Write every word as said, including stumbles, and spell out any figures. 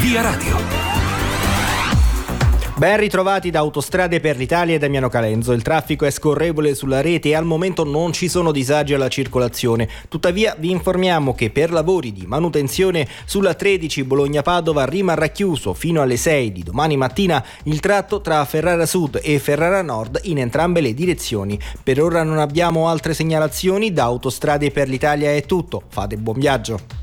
Via Radio. Ben ritrovati da Autostrade per l'Italia e Damiano Calenzo. Il traffico è scorrevole sulla rete e al momento non ci sono disagi alla circolazione. Tuttavia vi informiamo che per lavori di manutenzione sulla tredici Bologna-Padova rimarrà chiuso fino alle sei di domani mattina il tratto tra Ferrara Sud e Ferrara Nord in entrambe le direzioni. Per ora non abbiamo altre segnalazioni, da Autostrade per l'Italia è tutto. Fate buon viaggio.